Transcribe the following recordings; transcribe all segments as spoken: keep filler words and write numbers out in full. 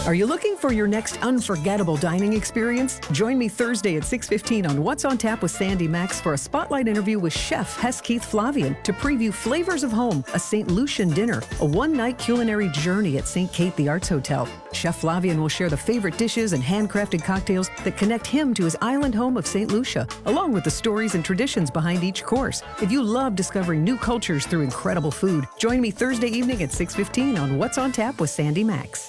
Are you looking for your next unforgettable dining experience? Join me Thursday at six fifteen on What's on Tap with Sandy Max for a spotlight interview with Chef Hess Keith Flavian to preview Flavors of Home, a Saint Lucian dinner, a one-night culinary journey at Saint Kate the Arts Hotel. Chef Flavian will share the favorite dishes and handcrafted cocktails that connect him to his island home of Saint Lucia, along with the stories and traditions behind each course. If you love discovering new cultures through incredible food, join me Thursday evening at six fifteen on What's on Tap with Sandy Max.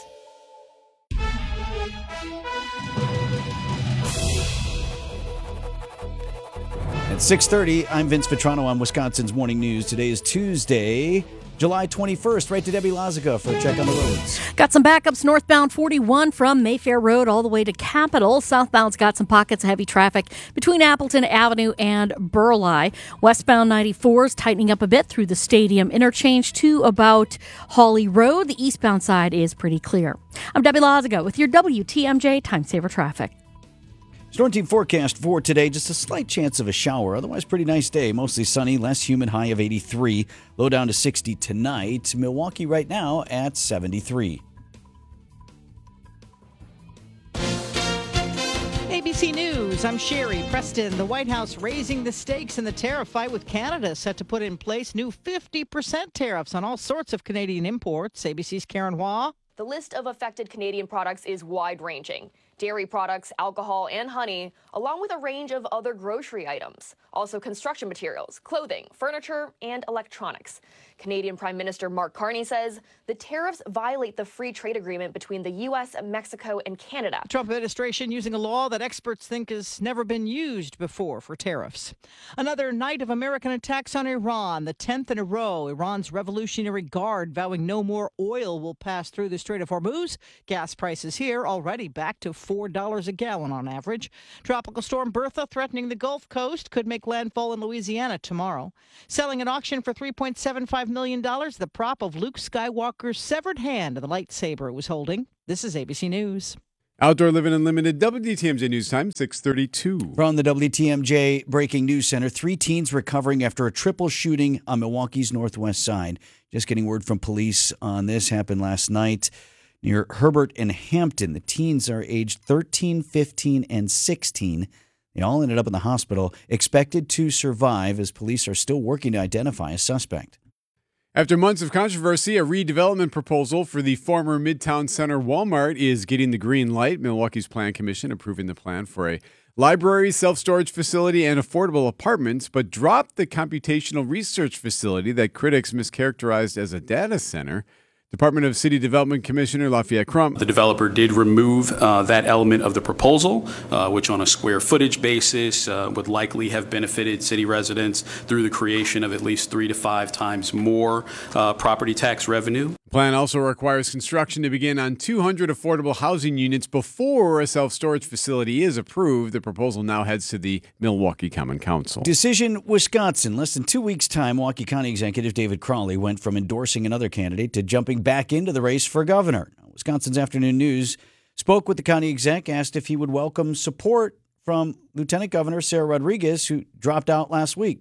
At six thirty, I'm Vince Vitrano on Wisconsin's Morning News. Today is Tuesday, July twenty-first. Right to Debbie Lazica for a check on the roads. Got some backups northbound forty-one from Mayfair Road all the way to Capitol. Southbound's got some pockets of heavy traffic between Appleton Avenue and Burleigh. Westbound ninety-four is tightening up a bit through the Stadium interchange to about Hawley Road. The eastbound side is pretty clear. I'm Debbie Lazica with your W T M J Time Saver Traffic. Storm team forecast for today, just a slight chance of a shower. Otherwise, pretty nice day. Mostly sunny, less humid, high of eighty-three. Low down to sixty tonight. Milwaukee right now at seventy-three. A B C News, I'm Sherry Preston. The White House raising the stakes in the tariff fight with Canada, set to put in place new fifty percent tariffs on all sorts of Canadian imports. A B C's Karen Hua. The list of affected Canadian products is wide-ranging. Dairy products, alcohol, and honey, along with a range of other grocery items. Also construction materials, clothing, furniture, and electronics. Canadian Prime Minister Mark Carney says the tariffs violate the free trade agreement between the U S, Mexico, and Canada. Trump administration using a law that experts think has never been used before for tariffs. Another night of American attacks on Iran, the tenth in a row. Iran's Revolutionary Guard vowing no more oil will pass through the Strait of Hormuz. Gas prices here already back to four dollars a gallon on average. Tropical storm Bertha threatening the Gulf Coast could make landfall in Louisiana tomorrow. Selling at auction for three point seven five million dollars, the prop of Luke Skywalker's severed hand and the lightsaber it was holding. This is A B C News. Outdoor Living Unlimited, W T M J News Time, six thirty-two. From the W T M J Breaking News Center, three teens recovering after a triple shooting on Milwaukee's northwest side. Just getting word from police on this. Happened last night near Herbert and Hampton. The teens are aged thirteen, fifteen, and sixteen. They all ended up in the hospital, expected to survive as police are still working to identify a suspect. After months of controversy, a redevelopment proposal for the former Midtown Center Walmart is getting the green light. Milwaukee's Plan Commission approving the plan for a library, self-storage facility, and affordable apartments, but dropped the computational research facility that critics mischaracterized as a data center. Department of City Development Commissioner Lafayette Crump. The developer did remove uh, that element of the proposal, uh, which on a square footage basis uh, would likely have benefited city residents through the creation of at least three to five times more uh, property tax revenue. The plan also requires construction to begin on two hundred affordable housing units before a self-storage facility is approved. The proposal now heads to the Milwaukee Common Council. Decision Wisconsin. Less than two weeks' time, Milwaukee County Executive David Crowley went from endorsing another candidate to jumping back into the race for governor. Wisconsin's Afternoon News spoke with the county exec, asked if he would welcome support from Lieutenant Governor Sarah Rodriguez, who dropped out last week.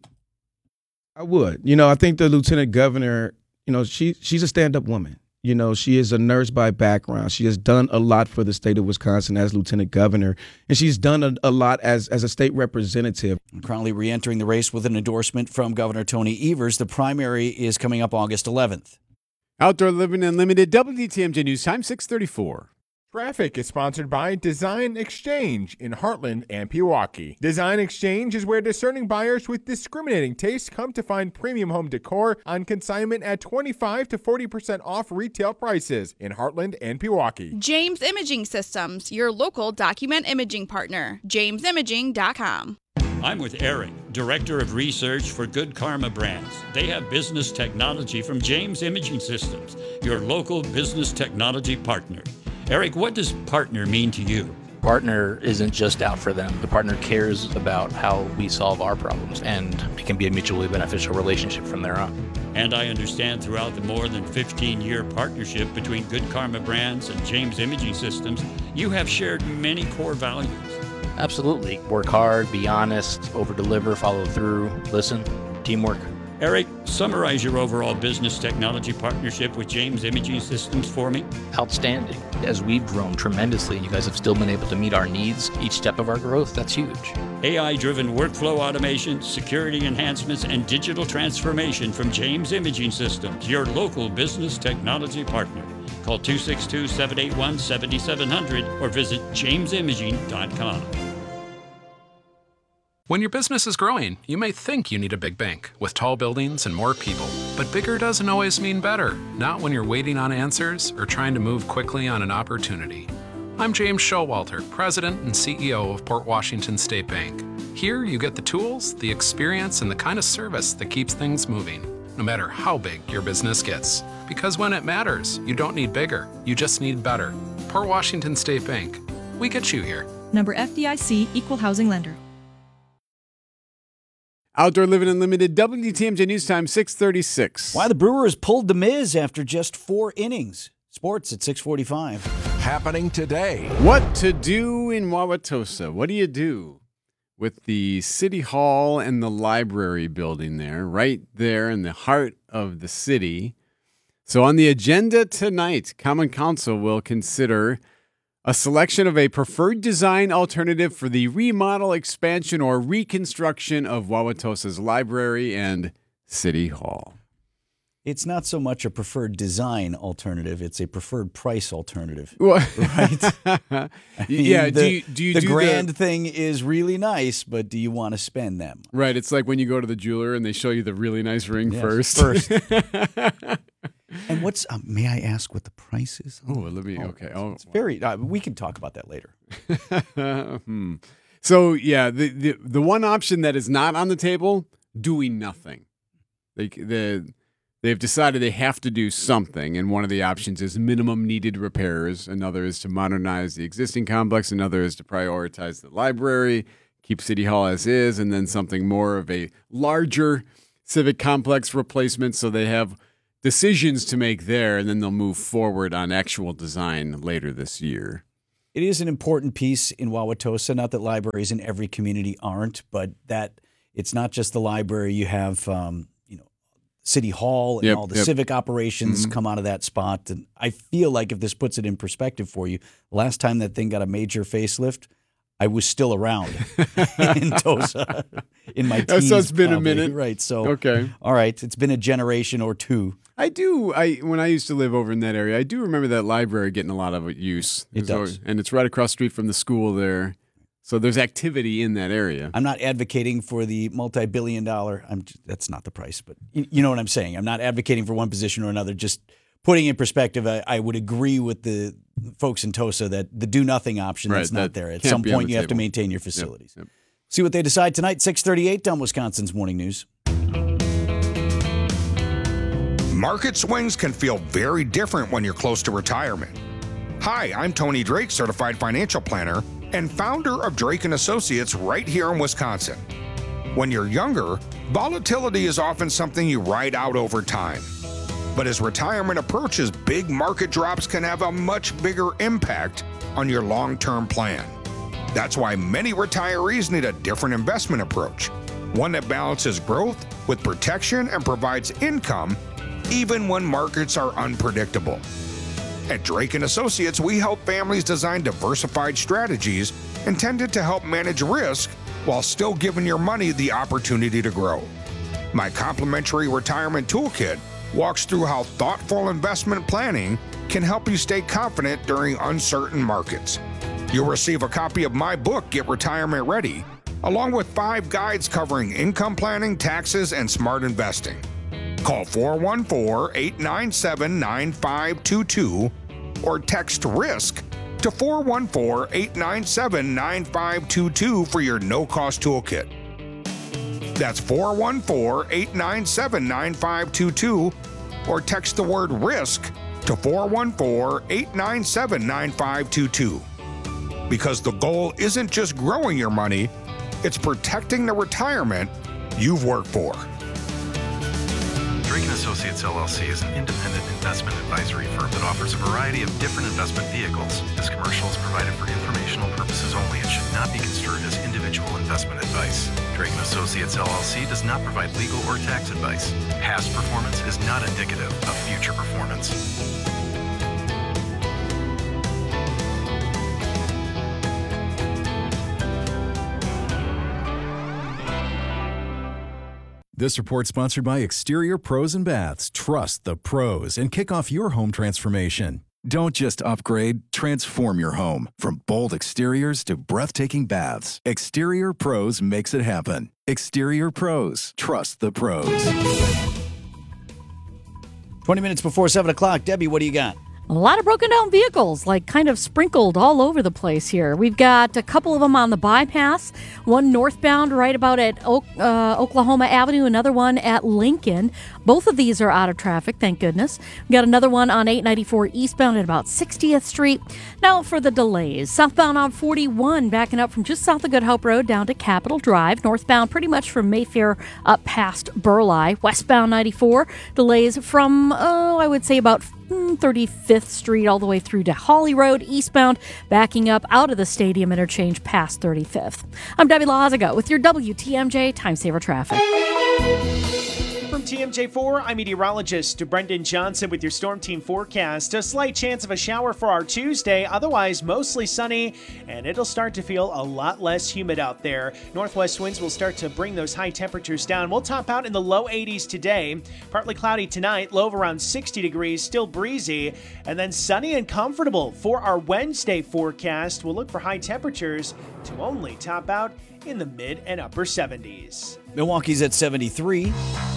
I would. You know, I think the Lieutenant Governor, you know, she she's a stand-up woman. You know, she is a nurse by background. She has done a lot for the state of Wisconsin as Lieutenant Governor, and she's done a, a lot as, as a state representative. Crowley re-entering the race with an endorsement from Governor Tony Evers. The primary is coming up August eleventh. Outdoor Living Unlimited, W T M J News Time, six thirty-four. Traffic is sponsored by Design Exchange in Heartland and Pewaukee. Design Exchange is where discerning buyers with discriminating tastes come to find premium home decor on consignment at twenty-five to forty percent off retail prices in Heartland and Pewaukee. James Imaging Systems, your local document imaging partner. james imaging dot com. I'm with Eric, Director of Research for Good Karma Brands. They have business technology from James Imaging Systems, your local business technology partner. Eric, what does partner mean to you? Partner isn't just out for them. The partner cares about how we solve our problems, and it can be a mutually beneficial relationship from there on. And I understand throughout the more than fifteen-year partnership between Good Karma Brands and James Imaging Systems, you have shared many core values. Absolutely. Work hard, be honest, over-deliver, follow through, listen, teamwork. Eric, summarize your overall business technology partnership with James Imaging Systems for me. Outstanding. As we've grown tremendously and you guys have still been able to meet our needs each step of our growth, that's huge. A I-driven workflow automation, security enhancements, and digital transformation from James Imaging Systems, your local business technology partner. Call two six two, seven eight one, seven seven zero zero or visit james imaging dot com. When your business is growing, you may think you need a big bank with tall buildings and more people. But bigger doesn't always mean better, not when you're waiting on answers or trying to move quickly on an opportunity. I'm James Showalter, President and C E O of Port Washington State Bank. Here you get the tools, the experience, and the kind of service that keeps things moving, no matter how big your business gets. Because when it matters, you don't need bigger, you just need better. Port Washington State Bank. We get you here. Number F D I C, Equal Housing Lender. Outdoor Living Unlimited, W T M J News Time, six thirty-six. Why the Brewers pulled the Miz after just four innings. Sports at six forty-five. Happening today. What to do in Wauwatosa? What do you do with the City Hall and the library building there, right there in the heart of the city? So on the agenda tonight, Common Council will consider a selection of a preferred design alternative for the remodel, expansion, or reconstruction of Wauwatosa's library and City Hall. It's not so much a preferred design alternative; it's a preferred price alternative, well, right? I mean, yeah. The, do you, do you the do grand the, thing is really nice, but do you want to spend them? Right. It's like when you go to the jeweler and they show you the really nice ring yes, first. First. And what's? Um, may I ask what the price is? Oh, let me. Okay. Oh, it's very. Uh, we can talk about that later. hmm. So yeah, the, the the one option that is not on the table, doing nothing. They the they've decided they have to do something, and one of the options is minimum needed repairs. Another is to modernize the existing complex. Another is to prioritize the library, keep City Hall as is, and then something more of a larger civic complex replacement. So they have decisions to make there, and then they'll move forward on actual design later this year. It is an important piece in Wauwatosa. Not that libraries in every community aren't, but that it's not just the library. You have, um, you know, City Hall and yep, all the yep. civic operations mm-hmm. come out of that spot. And I feel like if this puts it in perspective for you, last time that thing got a major facelift, I was still around in Tosa in my teens. So it's been probably. a minute. Right. So, okay. All right. It's been a generation or two. I do. I When I used to live over in that area, I do remember that library getting a lot of use. It does. Always, and it's right across the street from the school there. So there's activity in that area. I'm not advocating for the multi-billion dollar. I'm, that's not the price, but you, you know what I'm saying. I'm not advocating for one position or another. Just putting in perspective, I, I would agree with the folks in Tosa that the do-nothing option right, that's not that there. At some point, you table. have to maintain your facilities. Yep, yep. See what they decide tonight, six thirty-eight on Wisconsin's Morning News. Market swings can feel very different when you're close to retirement. Hi, I'm Tony Drake, Certified Financial Planner and founder of Drake and Associates right here in Wisconsin. When you're younger, volatility is often something you ride out over time. But as retirement approaches, big market drops can have a much bigger impact on your long-term plan. That's why many retirees need a different investment approach, one that balances growth with protection and provides income even when markets are unpredictable. At Drake and Associates, we help families design diversified strategies intended to help manage risk while still giving your money the opportunity to grow. My complimentary retirement toolkit walks through how thoughtful investment planning can help you stay confident during uncertain markets. You'll receive a copy of my book, Get Retirement Ready, along with five guides covering income planning, taxes, and smart investing. Call four one four, eight nine seven, nine five two two or text RISK to four one four, eight nine seven, nine five two two for your no-cost toolkit. That's four one four, eight nine seven, nine five two two or text the word RISK to four one four, eight nine seven, nine five two two. Because the goal isn't just growing your money, it's protecting the retirement you've worked for. Drake and Associates L L C is an independent investment advisory firm that offers a variety of different investment vehicles. This commercial is provided for informational purposes only and should not be construed as individual investment advice. Drake and Associates L L C does not provide legal or tax advice. Past performance is not indicative of future performance. This report sponsored by Exterior Pros and Baths. Trust the pros and kick off your home transformation. Don't just upgrade, transform your home. From bold exteriors to breathtaking baths, Exterior Pros makes it happen. Exterior Pros. Trust the pros. twenty minutes before seven o'clock. Debbie, what do you got? A lot of broken down vehicles, like kind of sprinkled all over the place here. We've got a couple of them on the bypass, one northbound right about at Oak, uh, Oklahoma Avenue, another one at Lincoln. Both of these are out of traffic, thank goodness. We've got another one on eight ninety-four eastbound at about sixtieth Street. Now for the delays. Southbound on forty-one, backing up from just south of Good Hope Road down to Capitol Drive. Northbound pretty much from Mayfair up past Burleigh. Westbound ninety-four, delays from, oh, I would say about thirty-fifth Street all the way through to Holly Road, eastbound, backing up out of the stadium interchange past thirty-fifth. I'm Debbie Lazaga with your W T M J Time Saver Traffic. From T M J four, I'm meteorologist Brendan Johnson with your Storm Team forecast. A slight chance of a shower for our Tuesday, otherwise mostly sunny, and it'll start to feel a lot less humid out there. Northwest winds will start to bring those high temperatures down. We'll top out in the low eighties today. Partly cloudy tonight, low of around sixty degrees, still breezy, and then sunny and comfortable for our Wednesday forecast. We'll look for high temperatures to only top out in the mid and upper seventies. Milwaukee's at seventy-three.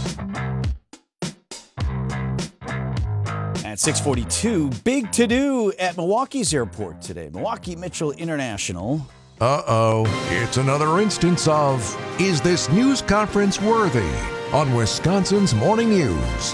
At six forty-two, big to-do at Milwaukee's airport today. Milwaukee Mitchell International. Uh-oh, it's another instance of, is this news conference worthy on Wisconsin's Morning News?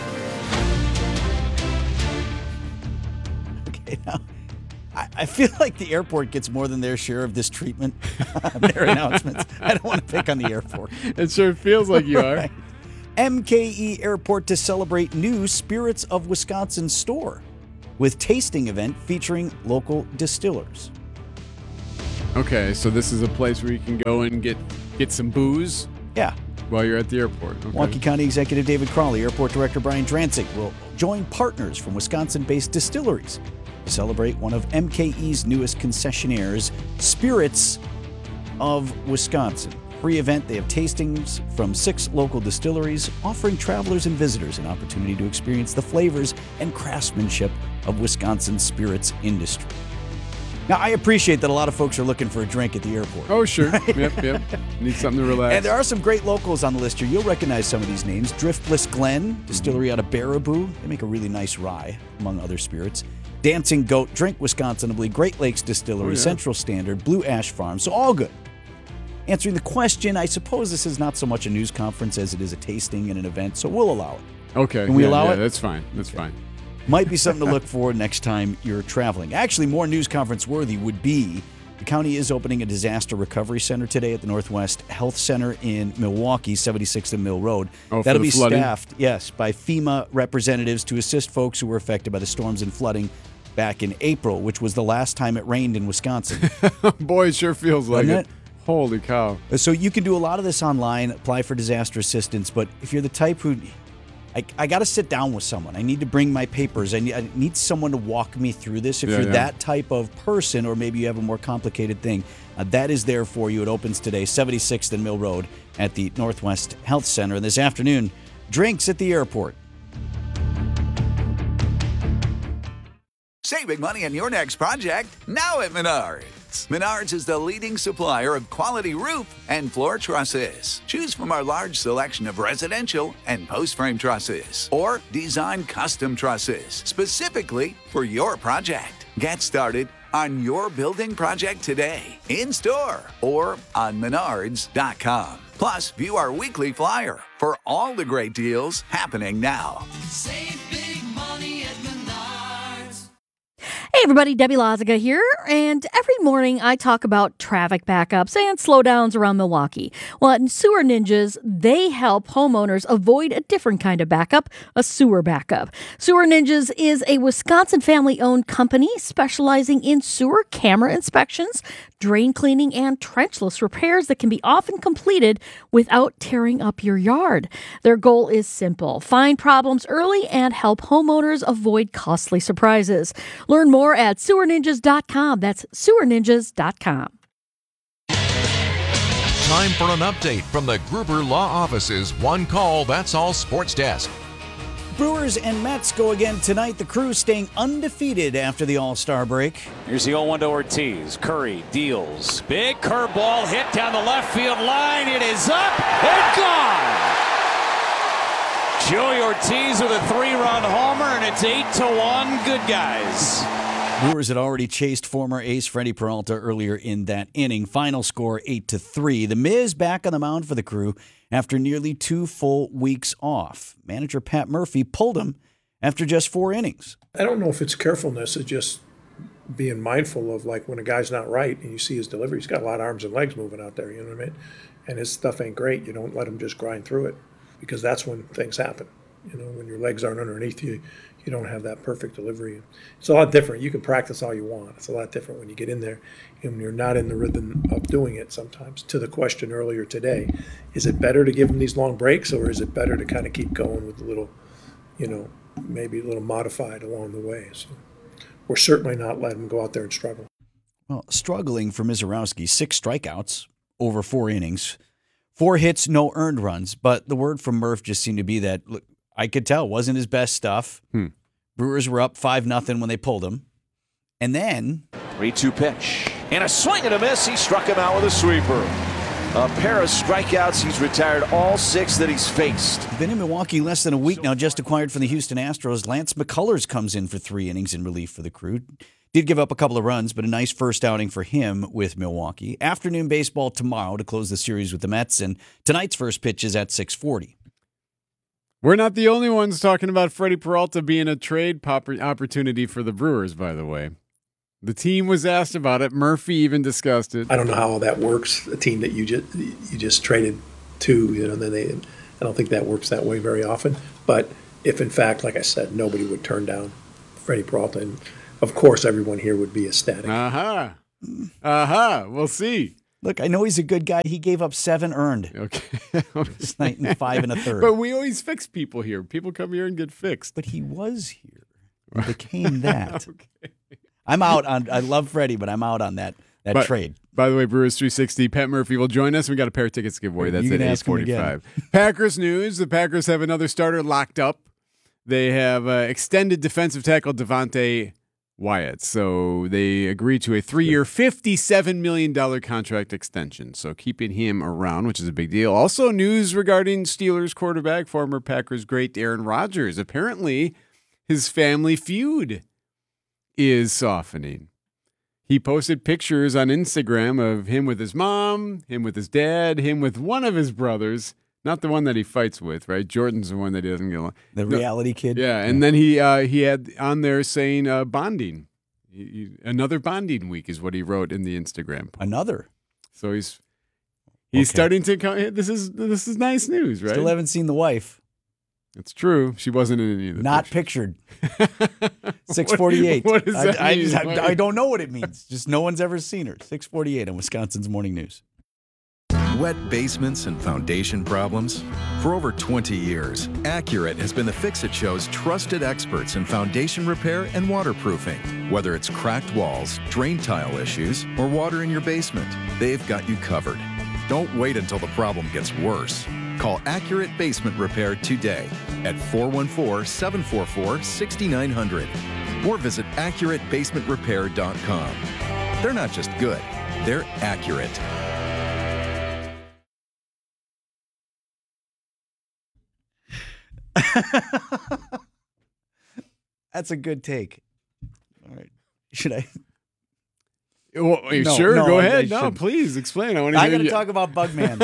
Okay, now, I, I feel like the airport gets more than their share of this treatment on their announcements. I don't want to pick on the airport. It sure feels like you are. Right. M K E Airport to celebrate new Spirits of Wisconsin store with tasting event featuring local distillers. Okay, so this is a place where you can go and get get some booze? Yeah. While you're at the airport. Okay. Milwaukee County Executive David Crawley, Airport Director Brian Drancik will join partners from Wisconsin-based distilleries to celebrate one of M K E's newest concessionaires, Spirits of Wisconsin. Pre-event, they have tastings from six local distilleries, offering travelers and visitors an opportunity to experience the flavors and craftsmanship of Wisconsin's spirits industry. Now, I appreciate that a lot of folks are looking for a drink at the airport. Oh, sure. Right? Yep, yep. Need something to relax. And there are some great locals on the list here. You'll recognize some of these names. Drift Bliss Glen, distillery out of Baraboo. They make a really nice rye, among other spirits. Dancing Goat, Drink Wisconsin, I believe. Great Lakes Distillery, oh, yeah. Central Standard, Blue Ash Farm. So all good. Answering the question, I suppose this is not so much a news conference as it is a tasting and an event, so we'll allow it. Okay. Can we yeah, allow yeah, it? That's fine. That's okay. fine. Might be something to look for next time you're traveling. Actually, more news conference worthy would be the county is opening a disaster recovery center today at the Northwest Health Center in Milwaukee, seventy-sixth and Mill Road. Oh, That'll for the be flooding? staffed, yes, by FEMA representatives to assist folks who were affected by the storms and flooding back in April, which was the last time it rained in Wisconsin. Boy, it sure feels like Doesn't it. it? Holy cow. So you can do a lot of this online, apply for disaster assistance, but if you're the type who, I, I got to sit down with someone. I need to bring my papers. I need, I need someone to walk me through this. If Yeah, you're yeah. that type of person, or maybe you have a more complicated thing, uh, that is there for you. It opens today, seventy-sixth and Mill Road at the Northwest Health Center. And this afternoon, drinks at the airport. Saving money on your next project now at Menards. Menards is the leading supplier of quality roof and floor trusses. Choose from our large selection of residential and post-frame trusses or design custom trusses specifically for your project. Get started on your building project today, in-store or on menards dot com. Plus, view our weekly flyer for all the great deals happening now. Hey, everybody, Debbie Loziga here, and every morning I talk about traffic backups and slowdowns around Milwaukee. Well, at Sewer Ninjas, they help homeowners avoid a different kind of backup, a sewer backup. Sewer Ninjas is a Wisconsin family-owned company specializing in sewer camera inspections, drain cleaning, and trenchless repairs that can be often completed without tearing up your yard. Their goal is simple: find problems early and help homeowners avoid costly surprises. Learn more at sewer ninjas dot com. That's sewer ninjas dot com. Time for an update from the Gruber Law Office's One Call, That's All Sports Desk. Brewers and Mets go again tonight. The Crew staying undefeated after the All-Star break. Here's the oh one to Ortiz. Curry deals. Big curveball hit down the left field line. It is up and gone. Joey Ortiz with a three-run homer, and it's eight to one. Good guys. Brewers had already chased former ace Freddie Peralta earlier in that inning. Final score eight to three. The Miz back on the mound for the Crew after nearly two full weeks off. Manager Pat Murphy pulled him after just four innings. I don't know if it's carefulness, it's just being mindful of, like, when a guy's not right and you see his delivery, he's got a lot of arms and legs moving out there, you know what I mean? And his stuff ain't great. You don't let him just grind through it, because that's when things happen. You know, when your legs aren't underneath you, you don't have that perfect delivery. It's a lot different. You can practice all you want. It's a lot different when you get in there and when you're not in the rhythm of doing it sometimes. To the question earlier today, is it better to give them these long breaks, or is it better to kind of keep going with a little, you know, maybe a little modified along the way? So we're certainly not letting them go out there and struggle. Well, struggling for Mizorowski, six strikeouts over four innings, four hits, no earned runs. But the word from Murph just seemed to be that, look, I could tell, wasn't his best stuff. Hmm. Brewers were up five nothing when they pulled him. And then three two pitch. And a swing and a miss. He struck him out with a sweeper. A pair of strikeouts. He's retired all six that he's faced. Been in Milwaukee less than a week now, just acquired from the Houston Astros. Lance McCullers comes in for three innings in relief for the Crew. Did give up a couple of runs, but a nice first outing for him with Milwaukee. Afternoon baseball tomorrow to close the series with the Mets, and tonight's first pitch is at six forty. We're not the only ones talking about Freddie Peralta being a trade pop- opportunity for the Brewers, by the way. The team was asked about it. Murphy even discussed it. I don't know how that works. A team that you just you just traded to, you know, then they. I don't think that works that way very often. But if in fact, like I said, nobody would turn down Freddie Peralta, and of course everyone here would be ecstatic. Uh-huh. Uh-huh. We'll see. Look, I know he's a good guy. He gave up seven earned. Okay. This night in five and a third. But we always fix people here. People come here and get fixed. But he was here. He became that. Okay. I'm out on, I love Freddie, but I'm out on that that but, trade. By the way, Brewers three sixty, Pat Murphy will join us. We got a pair of tickets to give away. That's you at eight forty-five. Packers news. The Packers have another starter locked up. They have uh, extended defensive tackle Devontae Wyatt. So they agreed to a three-year, fifty-seven million dollars contract extension. So keeping him around, which is a big deal. Also news regarding Steelers quarterback, former Packers great Aaron Rodgers. Apparently, his family feud is softening. He posted pictures on Instagram of him with his mom, him with his dad, him with one of his brothers. Not the one that he fights with, right? Jordan's the one that he doesn't get along. The reality no, kid? Yeah, and yeah. then he uh, he had on there saying uh, bonding. He, he, another bonding week is what he wrote in the Instagram post. Another. So he's he's okay. starting to come. This is this is nice news, right? Still haven't seen the wife. It's true. She wasn't in any of the Not pictures. pictured. six forty-eight. What, what does that I, I, mean? just, I, I don't know what it means. Just no one's ever seen her. six forty-eight on Wisconsin's Morning News. Wet basements and foundation problems? For over twenty years, Accurate has been the fix-it show's trusted experts in foundation repair and waterproofing. Whether it's cracked walls, drain tile issues, or water in your basement, they've got you covered. Don't wait until the problem gets worse. Call Accurate Basement Repair today at four one four, seven four four, six nine zero zero or visit accurate basement repair dot com. They're not just good, they're accurate. That's a good take. All right. Should I? Well, no, sure, no, go I, ahead. I no, please explain. I want to I hear got to you. talk about Bugman.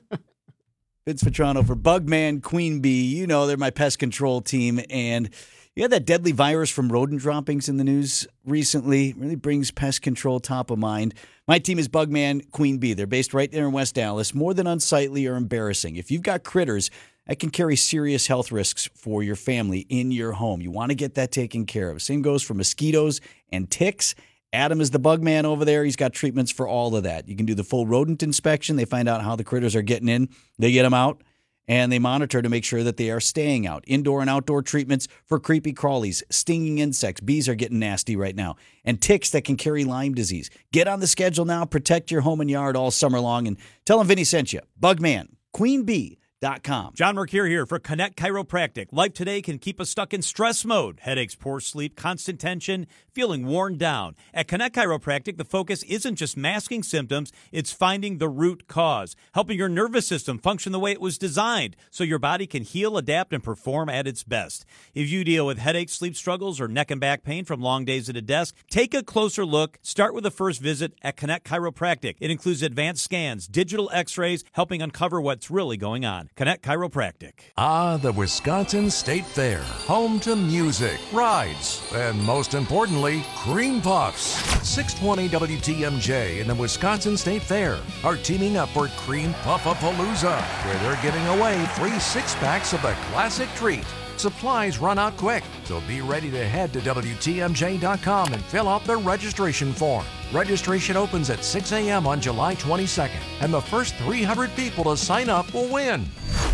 Vince Vetrano for Bugman Queen Bee. You know, they're my pest control team. And Yeah, that deadly virus from rodent droppings in the news recently really brings pest control top of mind. My team is Bugman Queen Bee. They're based right there in West Dallas. More than unsightly or embarrassing. If you've got critters, that can carry serious health risks for your family in your home. You want to get that taken care of. Same goes for mosquitoes and ticks. Adam is the bug man over there. He's got treatments for all of that. You can do the full rodent inspection. They find out how the critters are getting in. They get them out. And they monitor to make sure that they are staying out. Indoor and outdoor treatments for creepy crawlies, stinging insects. Bees are getting nasty right now. And ticks that can carry Lyme disease. Get on the schedule now. Protect your home and yard all summer long. And tell them Vinny sent you. Bugman, queen bee dot com. John Mercure here for Connect Chiropractic. Life today can keep us stuck in stress mode. Headaches, poor sleep, constant tension, feeling worn down. At Connect Chiropractic, the focus isn't just masking symptoms, it's finding the root cause, helping your nervous system function the way it was designed so your body can heal, adapt, and perform at its best. If you deal with headaches, sleep struggles, or neck and back pain from long days at a desk, take a closer look. Start with a first visit at Connect Chiropractic. It includes advanced scans, digital x-rays, helping uncover what's really going on. Connect Chiropractic. Ah, the Wisconsin State Fair. Home to music, rides, and most importantly, cream puffs. six twenty W T M J and the Wisconsin State Fair are teaming up for Cream Puffapalooza, where they're giving away free six-packs of the classic treat. Supplies run out quick, so be ready to head to W T M J dot com and fill out the registration form. Registration opens at six a.m. on July twenty-second, and the first three hundred people to sign up will win.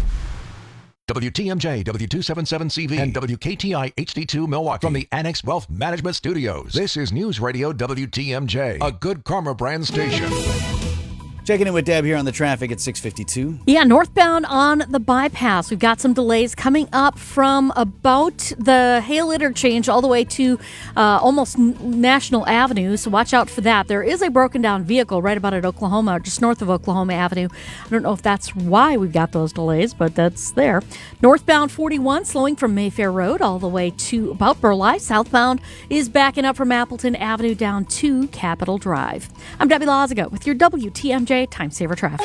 W T M J, W two seventy-seven C V, and W K T I H D two Milwaukee from the Annex Wealth Management Studios. This is News Radio W T M J, a Good Karma brand station. Checking in with Deb here on the traffic at six fifty-two. Yeah, northbound on the bypass. We've got some delays coming up from about the Hale interchange all the way to uh, almost National Avenue, so watch out for that. There is a broken down vehicle right about at Oklahoma, just north of Oklahoma Avenue. I don't know if that's why we've got those delays, but that's there. Northbound forty-one slowing from Mayfair Road all the way to about Burleigh. Southbound is backing up from Appleton Avenue down to Capitol Drive. I'm Debbie Lazaga with your W T M J Time Saver Traffic.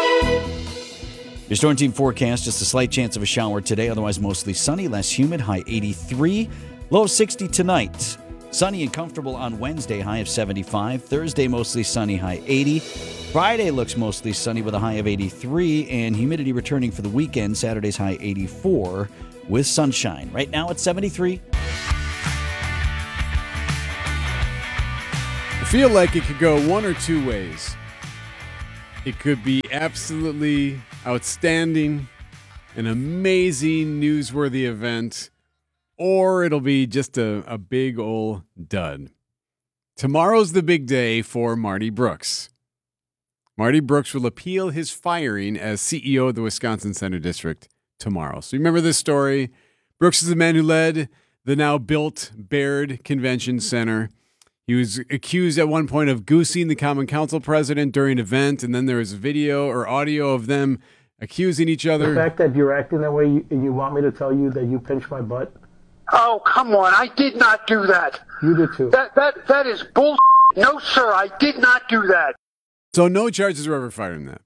Your Storm Team forecast, just a slight chance of a shower today, otherwise mostly sunny, less humid, high eighty-three, low sixty tonight. Sunny and comfortable on Wednesday, high of seventy-five. Thursday, mostly sunny, high eighty. Friday looks mostly sunny with a high of eighty-three, and humidity returning for the weekend, Saturday's high eighty-four with sunshine. Right now it's seventy-three. I feel like it could go one or two ways. It could be absolutely outstanding, an amazing, newsworthy event, or it'll be just a, a big old dud. Tomorrow's the big day for Marty Brooks. Marty Brooks will appeal his firing as C E O of the Wisconsin Center District tomorrow. So remember this story. Brooks is the man who led the now built Baird Convention Center. He was accused at one point of goosing the Common Council president during an event, and then there was video or audio of them accusing each other. The fact that you're acting that way, you, and you want me to tell you that you pinched my butt? Oh, come on. I did not do that. You did too. That that That is bull. No, sir, I did not do that. So no charges were ever fired in that.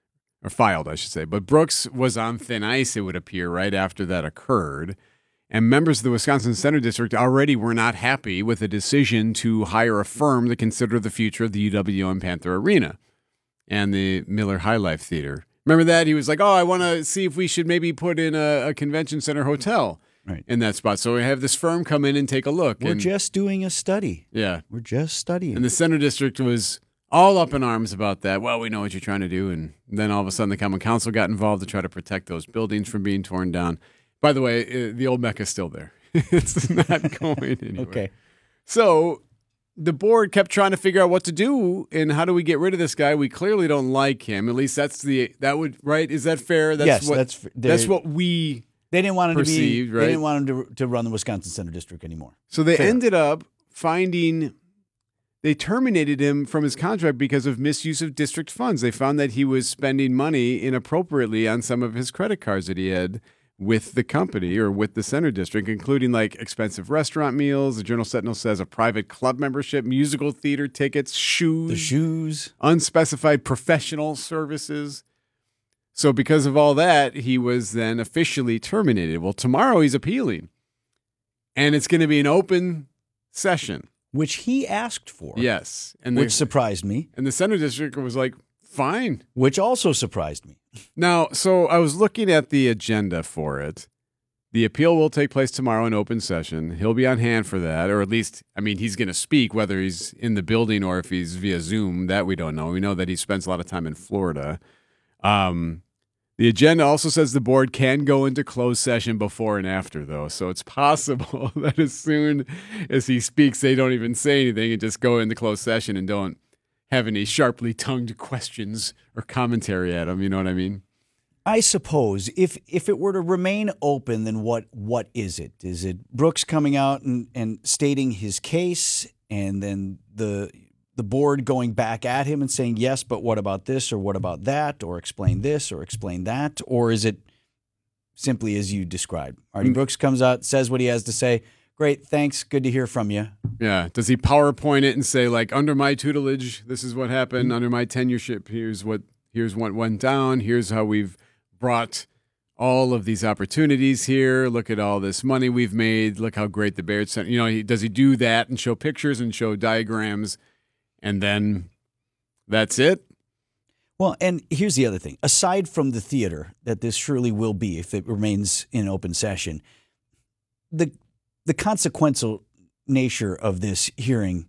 Or filed, I should say. But Brooks was on thin ice, it would appear, right after that occurred. And members of the Wisconsin Center District already were not happy with the decision to hire a firm to consider the future of the U W M Panther Arena and the Miller High Life Theater. Remember that? He was like, oh, I want to see if we should maybe put in a, a convention center hotel right. in that spot. So we have this firm come in and take a look. We're and, just doing a study. Yeah. We're just studying. And the Center District was all up in arms about that. Well, we know what you're trying to do. And then all of a sudden the Common Council got involved to try to protect those buildings from being torn down. By the way, the old Mecca's still there. It's not going anywhere. Okay. So the board kept trying to figure out what to do and how do we get rid of this guy? We clearly don't like him. At least that's the that would right. Is that fair? That's yes, what, that's that's what we they didn't want him perceived, to be. Right? They didn't want him to to run the Wisconsin Center District anymore. So they fair. ended up finding. They terminated him from his contract because of misuse of district funds. They found that he was spending money inappropriately on some of his credit cards that he had with the company or with the Center District, including like expensive restaurant meals. The Journal Sentinel says a private club membership, musical theater tickets, shoes, the shoes, unspecified professional services. So because of all that, he was then officially terminated. Well, tomorrow he's appealing. and it's going to be an open session. Which he asked for. Yes. And which the, surprised me. And the Center District was like, fine. Which also surprised me. Now, so I was looking at the agenda for it. The appeal will take place tomorrow in open session. He'll be on hand for that, or at least, I mean, he's going to speak, whether he's in the building or if he's via Zoom. That we don't know. We know that he spends a lot of time in Florida. Um, the agenda also says the board can go into closed session before and after, though. So it's possible that as soon as he speaks, they don't even say anything and just go into closed session and don't have any sharply tongued questions or commentary at him. You know what I mean? I suppose if if it were to remain open, then what what is it? Is it Brooks coming out and, and stating his case, and then the the board going back at him and saying, yes, but what about this, or what about that, or explain this, or explain that? Or is it simply as you described? Artie Brooks comes out, says what he has to say. Great, thanks, good to hear from you. Yeah. Does he PowerPoint it and say, like, under my tutelage, this is what happened. Under my tenureship, here's what here's what went down. Here's how we've brought all of these opportunities here. Look at all this money we've made. Look how great the Baird Center. You know, he, does he do that and show pictures and show diagrams, and then that's it? Well, and here's the other thing. Aside from the theater that this surely will be if it remains in open session, the the consequential nature of this hearing,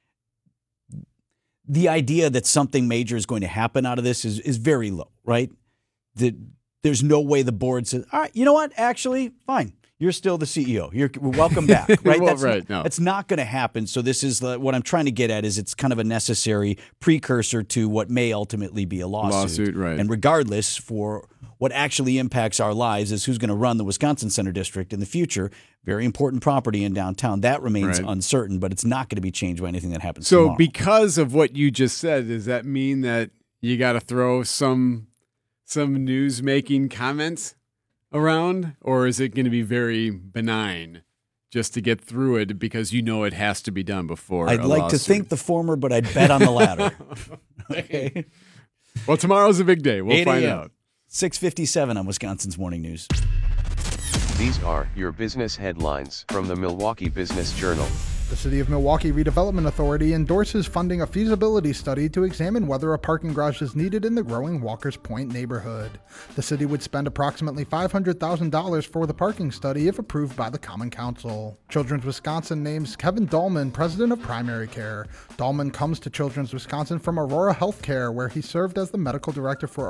the idea that something major is going to happen out of this is is very low, right? The There's no way the board says, all right, you know what? Actually, fine. You're still the C E O. You're welcome back, right? Well, that's right, not, no. That's not going to happen. So this is the, what I'm trying to get at is it's kind of a necessary precursor to what may ultimately be a lawsuit. Lawsuit, right. And regardless, for what actually impacts our lives is who's going to run the Wisconsin Center District in the future. Very important property in downtown. That remains Right. uncertain, but it's not going to be changed by anything that happens So tomorrow. because of what you just said, does that mean that you got to throw some some news-making comments around, or is it going to be very benign just to get through it because you know it has to be done before I'd a like lawsuit? to think the former, but I'd bet on the latter. Okay. Well, tomorrow's a big day. We'll eight find a.m. out. six fifty-seven on Wisconsin's Morning News. These are your business headlines from the Milwaukee Business Journal. The City of Milwaukee Redevelopment Authority endorses funding a feasibility study to examine whether a parking garage is needed in the growing Walkers Point neighborhood. The city would spend approximately five hundred thousand dollars for the parking study if approved by the Common Council. Children's Wisconsin names Kevin Dahlman president of primary care. Dahlman comes to Children's Wisconsin from Aurora Healthcare, where he served as the medical director for